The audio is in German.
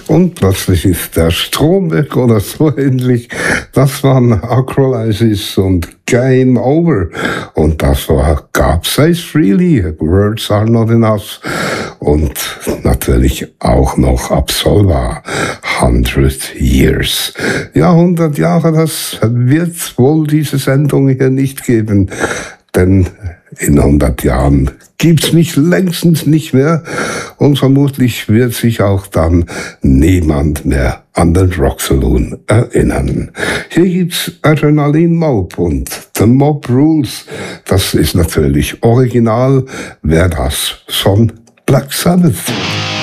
und plötzlich ist der Strom weg oder so ähnlich. Das waren Acrolysis und Game Over. Und das war God Says Freely, Words Are Not Enough. Und natürlich auch noch Absolva, 100 Years. Ja, 100 Jahre, das wird wohl diese Sendung hier nicht geben, denn in 100 Jahren gibt's mich längstens nicht mehr und vermutlich wird sich auch dann niemand mehr an den Rock Saloon erinnern. Hier gibt's Adrenaline Mob und The Mob Rules. Das ist natürlich original, wäre das von Black Sabbath.